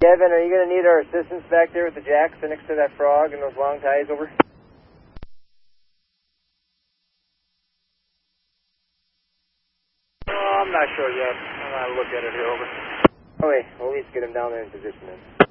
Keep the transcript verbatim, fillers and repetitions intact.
Kevin, are you going to need our assistance back there with the jacks next to that frog and those long ties over? Oh, I'm not sure yet. I'm going to look at it here, over. Oh, wait, we'll at least get him down there in position then.